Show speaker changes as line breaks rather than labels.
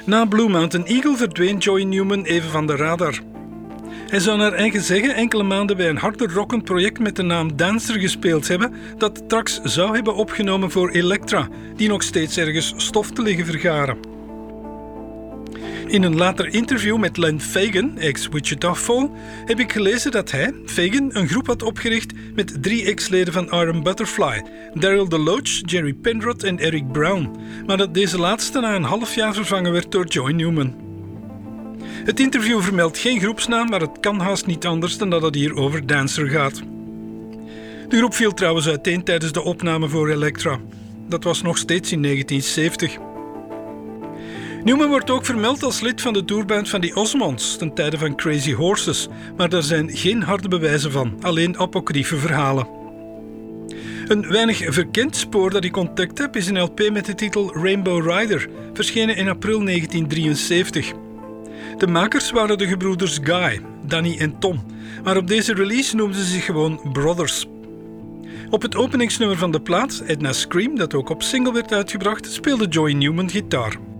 Na Blue Mountain Eagle verdween Joey Newman even van de radar. Hij zou naar eigen zeggen enkele maanden bij een harder rockend project met de naam Dancer gespeeld hebben, dat tracks zou hebben opgenomen voor Elektra, die nog steeds ergens stof te liggen vergaren. In een later interview met Len Fagan, ex-Wichita Fall, heb ik gelezen dat hij, Fagan, een groep had opgericht met 3 ex-leden van Iron Butterfly, Daryl DeLoach, Jerry Penrod en Eric Brown, maar dat deze laatste na een half jaar vervangen werd door Joey Newman. Het interview vermeldt geen groepsnaam, maar het kan haast niet anders dan dat het hier over Dancer gaat. De groep viel trouwens uiteen tijdens de opname voor Elektra. Dat was nog steeds in 1970. Newman wordt ook vermeld als lid van de tourband van The Osmonds ten tijde van Crazy Horses, maar daar zijn geen harde bewijzen van, alleen apocryfe verhalen. Een weinig verkend spoor dat ik ontdekt heb is een LP met de titel Rainbow Rider, verschenen in april 1973. De makers waren de gebroeders Guy, Danny en Tom, maar op deze release noemden ze zich gewoon Brothers. Op het openingsnummer van de plaat, Edna Scream, dat ook op single werd uitgebracht, speelde Joey Newman gitaar.